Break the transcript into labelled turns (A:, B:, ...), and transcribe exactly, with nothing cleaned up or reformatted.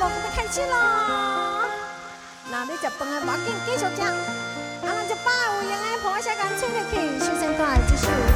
A: 目要开始咯。那你食饭的，无要紧，继续食。啊，那只饱有营的，抱我小干脆入去，首先带来这首。